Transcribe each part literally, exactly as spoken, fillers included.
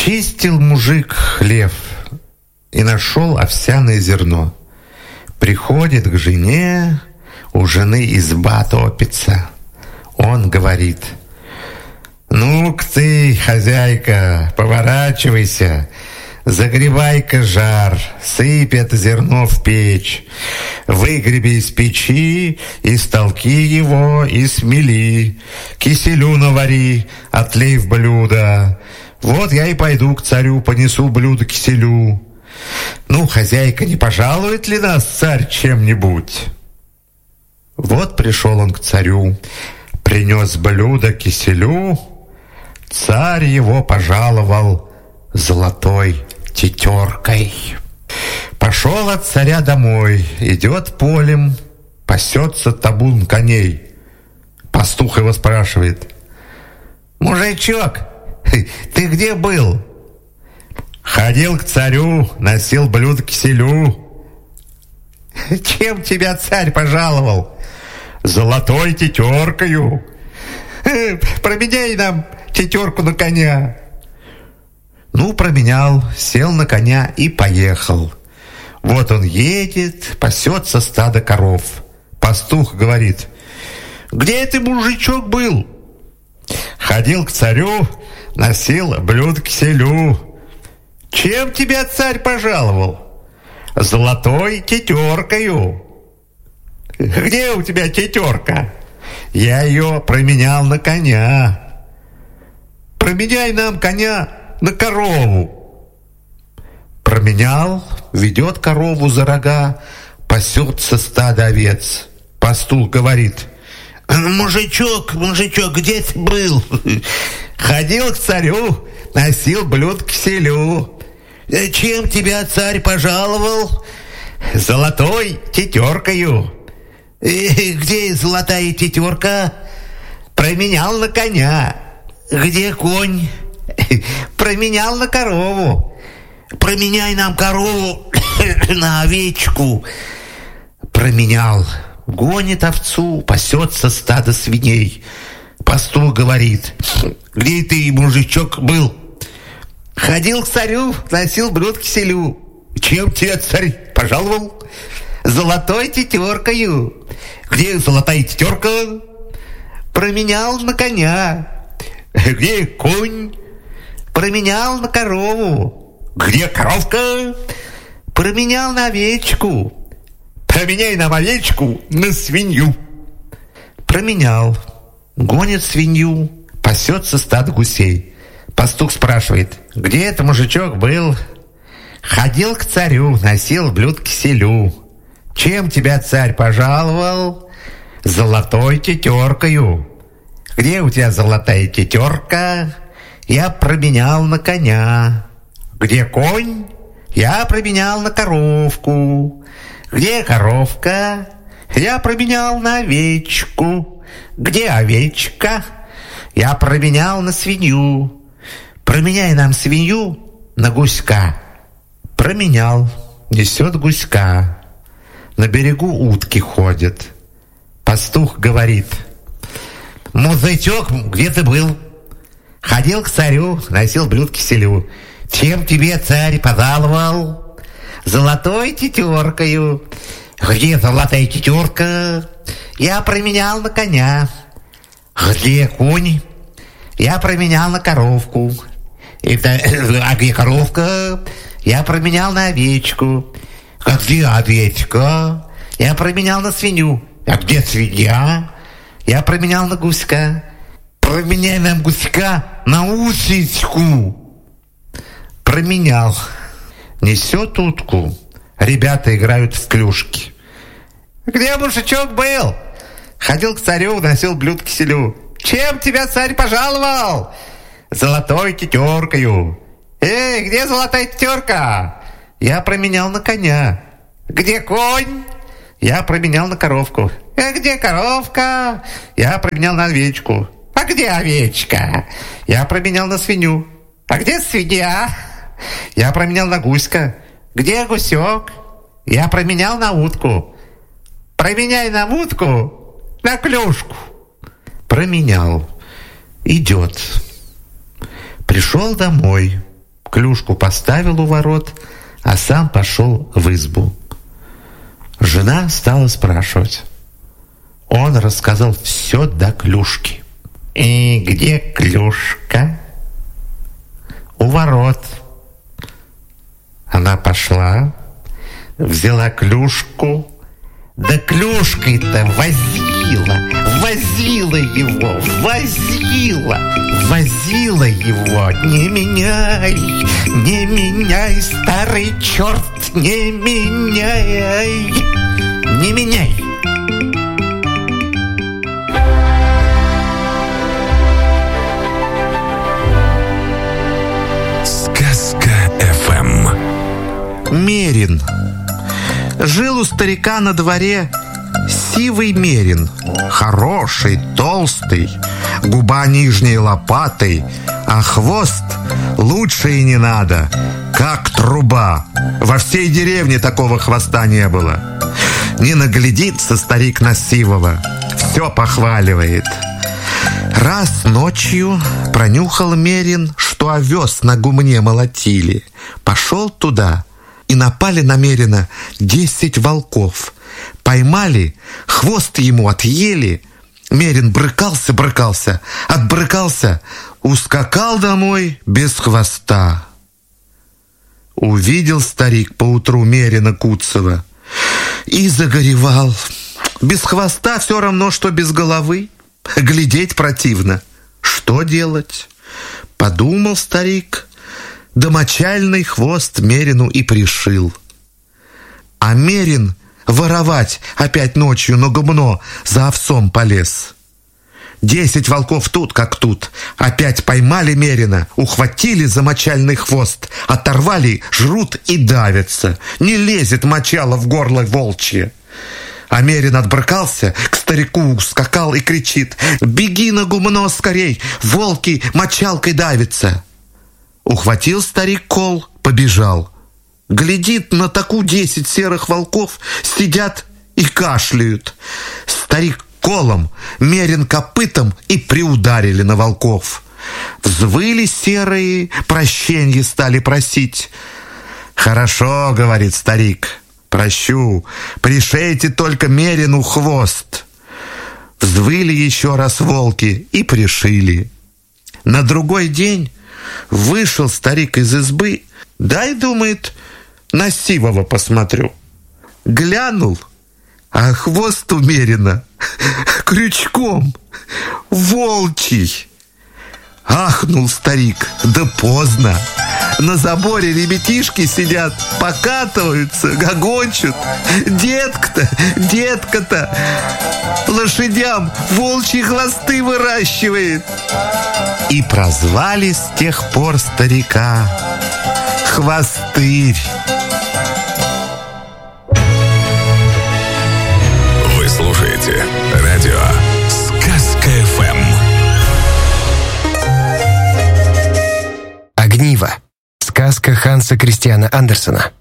Чистил мужик хлев и нашел овсяное зерно. Приходит к жене, у жены изба топится. Он говорит: «Ну-ка ты, хозяйка, поворачивайся, загревай-ка жар, сыпь это зерно в печь, выгреби из печи, истолки его и смели, киселю навари, отлей в блюдо. Вот я и пойду к царю, понесу блюдо киселю. Ну, хозяйка, не пожалует ли нас царь чем-нибудь?» Вот пришел он к царю, принес блюдо киселю. Царь его пожаловал золотой тетеркой. Пошел от царя домой, идет полем, пасется табун коней. Пастух его спрашивает: «Мужичок, ты где был?» «Ходил к царю, носил блюдо киселю». «Чем тебя царь пожаловал?» «Золотой тетеркою». «Променяй нам тетерку на коня». Ну, променял, сел на коня и поехал. Вот он едет, пасется стадо коров. Пастух говорит: «Где ты, мужичок, был?» «Ходил к царю, носил блюдо киселю». «Чем тебя царь пожаловал?» «Золотой тетеркою». «Где у тебя тетерка?» «Я ее променял на коня». «Променяй нам коня на корову». Променял, ведет корову за рога, пасется стадо овец. Пастух говорит: «Мужичок, мужичок, где ты был?» «Ходил к царю, носил блюдо киселю». «Чем тебя царь пожаловал?» «Золотой тетеркою». «И где золотая тетерка?» «Променял на коня». «Где конь?» «Променял на корову». «Променяй нам корову на овечку». Променял. Гонит овцу, пасется стадо свиней. Пастух говорит: «Где ты, мужичок, был?» «Ходил к царю, носил блюдо киселю». «Чем тебя царь пожаловал?» «Золотой тетеркою». «Где золотая тетерка?» «Променял на коня». «Где конь?» «Променял на корову». «Где коровка?» «Променял на овечку». «Променяй нам овечку на свинью». Променял. Гонит свинью, пасется стадо гусей. Пастух спрашивает: «Где это, мужичок, был?» «Ходил к царю, носил блюдо киселю». «Чем тебя царь пожаловал?» «Золотой тетеркою». «Где у тебя золотая тетерка?» «Я променял на коня». «Где конь?» «Я променял на коровку». «Где коровка?» «Я променял на овечку». «Где овечка?» «Я променял на свинью». «Променяй нам свинью на гуська». Променял, несет гуська. На берегу утки ходят. Пастух говорит: «Мужичок, где ты был?» «Ходил к царю, носил блюдо киселю». «Чем тебе царь пожаловал?» «Золотой тетеркою». «Где золотая тетерка?» «Я променял на коня». «Где конь?» «Я променял на коровку». Это, «А где коровка?» «Я променял на овечку». «А где овечка?» «Я променял на свинью». «А где свинья?» «Я променял на гуська». «Променяй нам гуська на усечку». Променял. Несет утку. Ребята играют в клюшки. «Где мужичок был?» «Ходил к царю, носил блюдо киселю». «Чем тебя царь пожаловал?» «Золотой тетеркою». «Эй, где золотая тетерка?» «Я променял на коня». «Где конь?» «Я променял на коровку». «А где коровка?» «Я променял на овечку». «А где овечка?» «Я променял на свинью». «А где свинья?» «Я променял на гуська». «Где гусек?» «Я променял на утку». «Променяй на утку на клюшку». Променял. Идет. Пришел домой. клюшку поставил у ворот, а сам пошел в избу. Жена стала спрашивать. Он рассказал все до клюшки. «И где клюшка?» «У ворот». Она пошла, взяла клюшку, да клюшкой-то возила, возила его, возила, возила его. «Не меняй, не меняй, старый черт, не меняй, не меняй». Мерин. Жил у старика на дворе сивый мерин. Хороший, толстый, губа нижней лопатой, а хвост лучше и не надо, как труба. Во всей деревне такого хвоста не было. Не наглядится старик на сивого, все похваливает. Раз ночью пронюхал мерин, что овес на гумне молотили. Пошел туда, и напали на мерина десять волков. Поймали, хвост ему отъели. Мерин брыкался-брыкался, отбрыкался, ускакал домой без хвоста. Увидел старик поутру мерина куцого и загоревал. Без хвоста все равно, что без головы. Глядеть противно. Что делать? Подумал старик, да мочальный хвост мерину и пришил. А мерин воровать опять ночью на гумно за овсом полез. Десять волков тут как тут. Опять поймали мерина, ухватили за мочальный хвост, оторвали, жрут и давятся. Не лезет мочало в горло волчье. А мерин отбрыкался, к старику скакал и кричит: «Беги на гумно скорей, волки мочалкой давятся!» Ухватил старик кол, побежал. Глядит, на таку десять серых волков сидят и кашляют. Старик колом, мерин копытом и приударили на волков. Взвыли серые, прощенье стали просить. «Хорошо, — говорит старик, — прощу, пришейте только мерину хвост». Взвыли еще раз волки и пришили. На другой день вышел старик из избы, дай, думает, на сивого посмотрю. Глянул, а хвост у мерина крючком волчий. Ахнул старик, да поздно. На заборе ребятишки сидят, покатываются, гогочут. Детка-то, детка-то лошадям волчьи хвосты выращивает. И прозвали с тех пор старика Хвостырь. Вы слушаете радио Сказка-ФМ. Огниво. Сказка Ханса Кристиана Андерсена.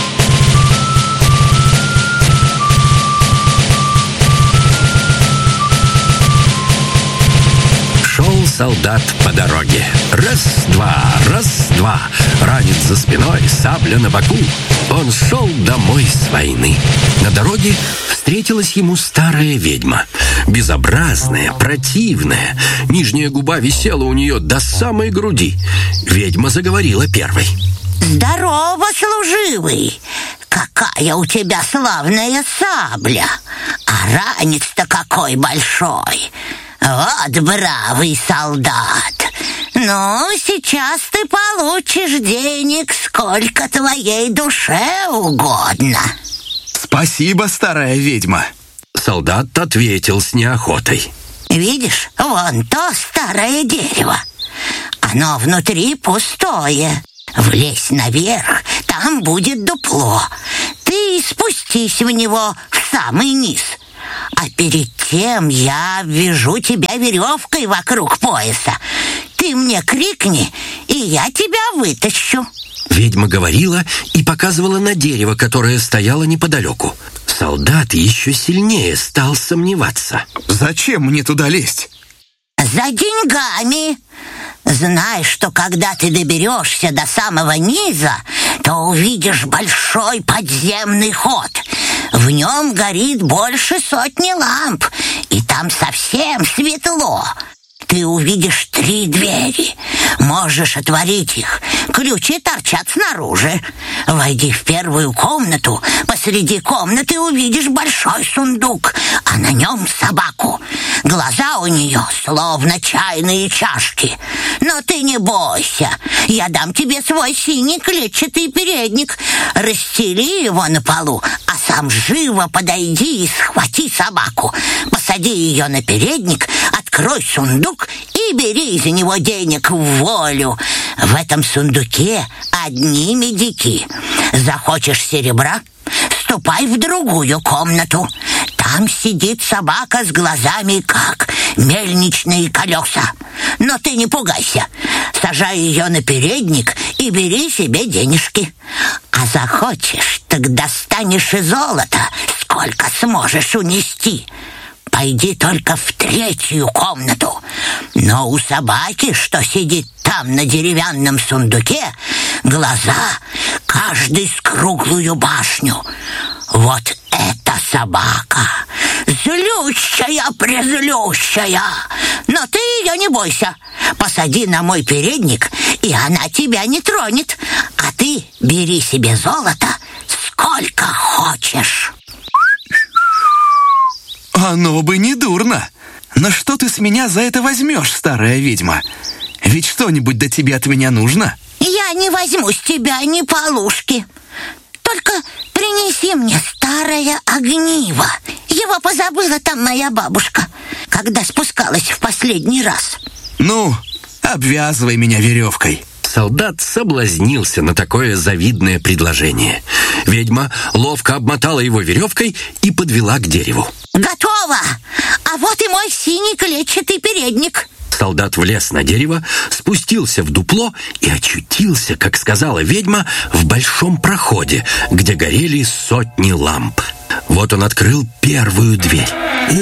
Шел солдат по дороге. Раз-два, раз-два. Ранец за спиной, сабля на боку. Он шел домой с войны. На дороге встретилась ему старая ведьма. Безобразная, противная. Нижняя губа висела у нее до самой груди. Ведьма заговорила первой. «Здорово, служивый! Какая у тебя славная сабля! А ранец-то какой большой! Вот бравый солдат! Ну, сейчас ты получишь денег, сколько твоей душе угодно!» «Спасибо, старая ведьма!» Солдат ответил с неохотой. «Видишь, вон то старое дерево. Оно внутри пустое. Влезь наверх, там будет дупло. Ты спустись в него в самый низ. А перед тем я обвяжу тебя веревкой вокруг пояса. Ты мне крикни, и я тебя вытащу». Ведьма говорила и показывала на дерево, которое стояло неподалеку. Солдат еще сильнее стал сомневаться. «Зачем мне туда лезть?» «За деньгами. Знай, что когда ты доберешься до самого низа, то увидишь большой подземный ход. В нем горит больше сотни ламп, и там совсем светло. Ты увидишь три двери. Можешь отворить их. Ключи торчат снаружи. Войди в первую комнату. Посреди комнаты увидишь большой сундук, а на нем собаку. Глаза у нее словно чайные чашки. Но ты не бойся. Я дам тебе свой синий клетчатый передник. Расстели его на полу, а сам живо подойди и схвати собаку. Посади ее на передник, открой сундук и бери из него денег в волю. В этом сундуке одни медики. Захочешь серебра? Ступай в другую комнату. Там сидит собака с глазами, как мельничные колеса. Но ты не пугайся. Сажай ее на передник и бери себе денежки. А захочешь, так достанешь и золото, сколько сможешь унести. Пойди только в третью комнату. Но у собаки, что сидит там на деревянном сундуке, глаза каждый с круглую башню. Вот это собака, злющая-презлющая. Но ты ее не бойся. Посади на мой передник, и она тебя не тронет. А ты бери себе золото сколько хочешь. Оно бы не дурно. Но что ты с меня за это возьмешь, старая ведьма? Ведь что-нибудь до тебе от меня нужно. Я не возьму с тебя ни полушки. Только принеси мне старое огниво. Его позабыла там моя бабушка, когда спускалась в последний раз. Ну, обвязывай меня веревкой. Солдат соблазнился на такое завидное предложение. Ведьма ловко обмотала его веревкой и подвела к дереву. Готово! А вот и мой синий клетчатый передник. Солдат влез на дерево, спустился в дупло и очутился, как сказала ведьма, в большом проходе, где горели сотни ламп. Вот он открыл первую дверь.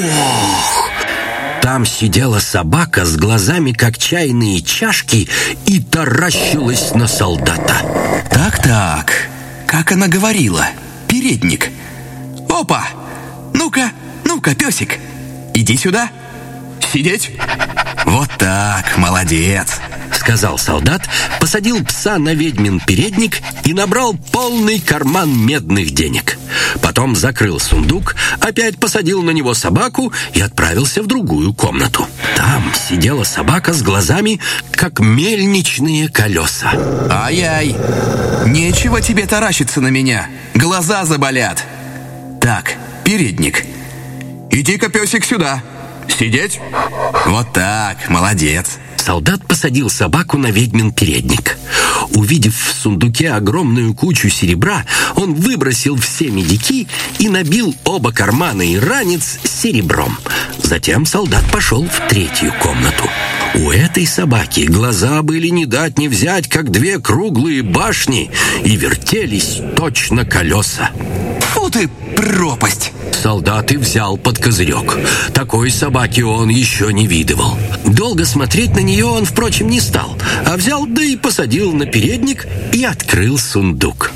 Ох! Там сидела собака с глазами, как чайные чашки, и таращилась на солдата. Так-так, как она говорила? Передник. Опа! Ну-ка, ну-ка, песик, иди сюда. Сидеть. Вот так, молодец, сказал солдат, посадил пса на ведьмин передник и набрал полный карман медных денег. Потом закрыл сундук, опять посадил на него собаку и отправился в другую комнату. Там сидела собака с глазами, как мельничные колеса. Ай-яй, нечего тебе таращиться на меня, глаза заболят. Так, передник. Иди-ка, песик, сюда. Сидеть. Вот так, молодец. Солдат посадил собаку на ведьмин передник. Увидев в сундуке огромную кучу серебра, он выбросил все медики и набил оба кармана и ранец серебром. Затем солдат пошел в третью комнату. У этой собаки глаза были не дать не взять, как две круглые башни, и вертелись точно колеса. Фу ты, пропасть! Солдат и взял под козырек. Такой собаки он еще не видывал. Долго смотреть на нее он, впрочем, не стал, а взял да и посадил на передник и открыл сундук.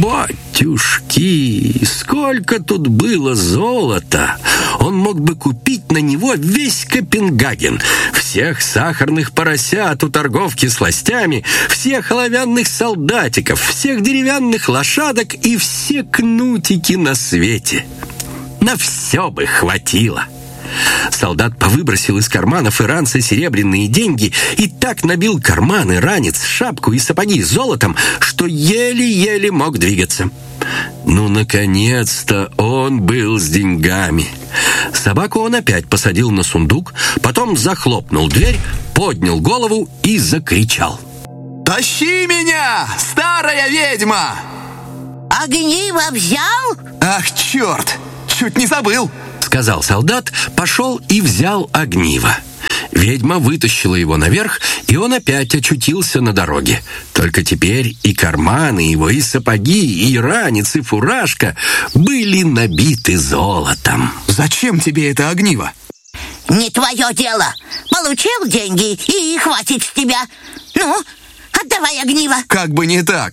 Батюшки, сколько тут было золота! Он мог бы купить на него весь Копенгаген, всех сахарных поросят у торговки сластями, всех оловянных солдатиков, всех деревянных лошадок и все кнутики на свете. На все бы хватило. Солдат повыбросил из карманов и ранца серебряные деньги и так набил карманы, ранец, шапку и сапоги золотом, что еле-еле мог двигаться. Ну, наконец-то он был с деньгами. Собаку он опять посадил на сундук, потом захлопнул дверь, поднял голову и закричал: «Тащи меня, старая ведьма!» Огниво взял? Ах, черт! Чуть не забыл, сказал солдат, пошел и взял огниво. Ведьма вытащила его наверх, и он опять очутился на дороге. Только теперь и карманы его, и сапоги, и ранец, и фуражка были набиты золотом. Зачем тебе это огниво? Не твое дело. Получил деньги, и хватит с тебя. Ну, отдавай огниво. Как бы не так.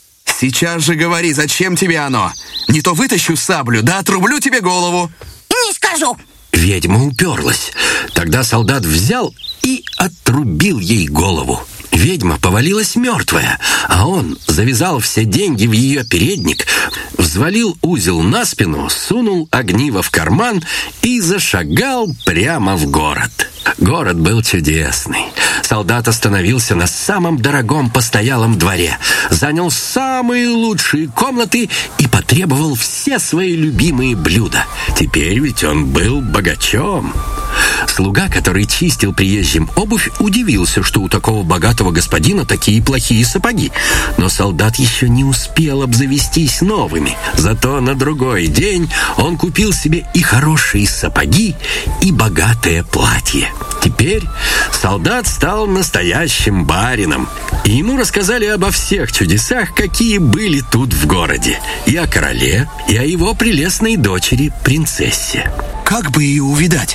Сейчас же говори, зачем тебе оно? Не то вытащу саблю, да отрублю тебе голову. Не скажу. Ведьма уперлась. Тогда солдат взял и отрубил ей голову. Ведьма повалилась мертвая, а он завязал все деньги в ее передник, взвалил узел на спину, сунул огниво в карман и зашагал прямо в город. Город был чудесный. Солдат остановился на самом дорогом постоялом дворе, занял самые лучшие комнаты и потребовал все свои любимые блюда. Теперь ведь он был богачом. Слуга, который чистил приезжим обувь, удивился, что у такого богатого господина такие плохие сапоги. Но солдат еще не успел обзавестись новыми. Зато на другой день он купил себе и хорошие сапоги, и богатое платье. Теперь солдат стал настоящим барином. И ему рассказали обо всех чудесах, какие были тут в городе. И о короле, и о его прелестной дочери, принцессе. Как бы ее увидать?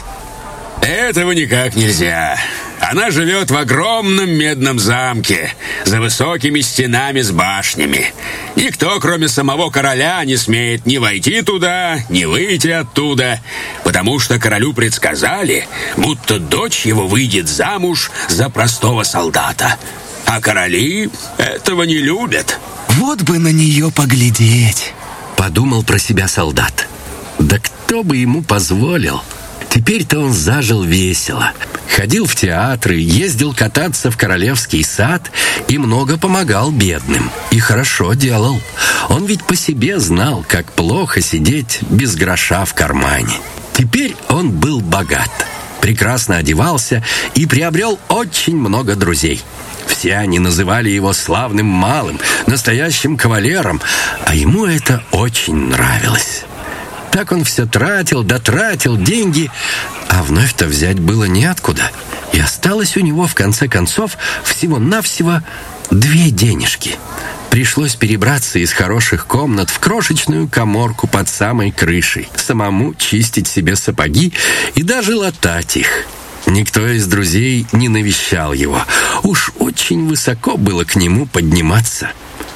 Этого никак нельзя. Она живет в огромном медном замке, за высокими стенами с башнями. Никто, кроме самого короля, не смеет ни войти туда, ни выйти оттуда, потому что королю предсказали, будто дочь его выйдет замуж за простого солдата. А короли этого не любят. Вот бы на нее поглядеть, подумал про себя солдат. Да кто бы ему позволил? Теперь-то он зажил весело. Ходил в театры, ездил кататься в королевский сад и много помогал бедным. И хорошо делал. Он ведь по себе знал, как плохо сидеть без гроша в кармане. Теперь он был богат, прекрасно одевался и приобрел очень много друзей. Все они называли его славным малым, настоящим кавалером, а ему это очень нравилось. Так он все тратил, дотратил деньги, а вновь-то взять было неоткуда. И осталось у него, в конце концов, всего-навсего две денежки. Пришлось перебраться из хороших комнат в крошечную каморку под самой крышей, самому чистить себе сапоги и даже латать их. Никто из друзей не навещал его. Уж очень высоко было к нему подниматься.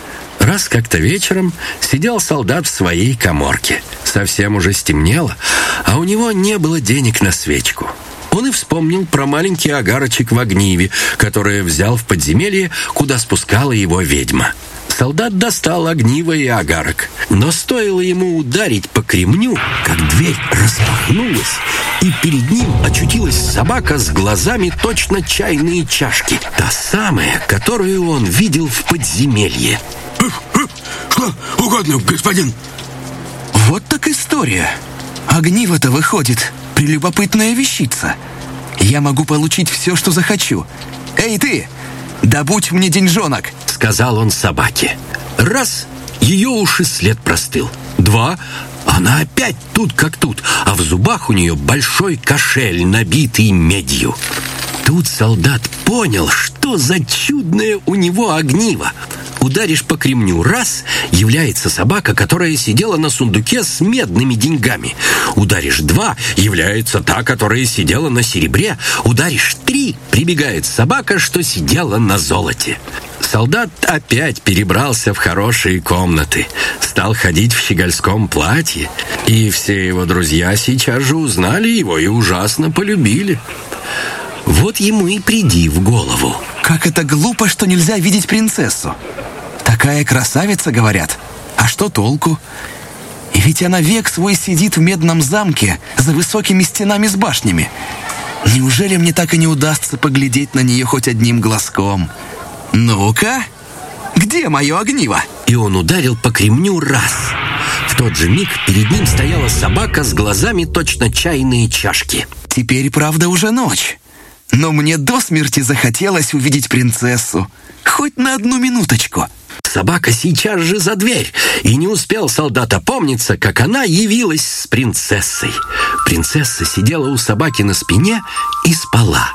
Раз как-то вечером сидел солдат в своей каморке. Совсем уже стемнело, а у него не было денег на свечку. Он и вспомнил про маленький огарочек в огниве, который взял в подземелье, куда спускала его ведьма. Солдат достал огниво и огарок, но стоило ему ударить по кремню, как дверь распахнулась, и перед ним очутилась собака с глазами точно чайные чашки. Та самая, которую он видел в подземелье. Что угодно, господин. Вот так история. Огниво-то выходит прелюбопытная вещица. Я могу получить все, что захочу. Эй, ты, добудь мне деньжонок, сказал он собаке. Раз, ее уж и след простыл. Два, она опять тут как тут, а в зубах у нее большой кошель, набитый медью. Тут солдат понял, что за чудное у него огниво. Ударишь по кремню раз, является собака, которая сидела на сундуке с медными деньгами. Ударишь два, является та, которая сидела на серебре. Ударишь три, прибегает собака, что сидела на золоте. Солдат опять перебрался в хорошие комнаты, стал ходить в щегольском платье, и все его друзья сейчас же узнали его и ужасно полюбили. Вот ему и приди в голову. Как это глупо, что нельзя видеть принцессу. Такая красавица, говорят. А что толку? И ведь она век свой сидит в медном замке за высокими стенами с башнями. Неужели мне так и не удастся поглядеть на нее хоть одним глазком? Ну-ка, где мое огниво? И он ударил по кремню раз. В тот же миг перед ним стояла собака с глазами точно чайные чашки. Теперь, правда, уже ночь. Но мне до смерти захотелось увидеть принцессу. Хоть на одну минуточку. Собака сейчас же за дверь, и не успел солдат опомниться, как она явилась с принцессой. Принцесса сидела у собаки на спине и спала.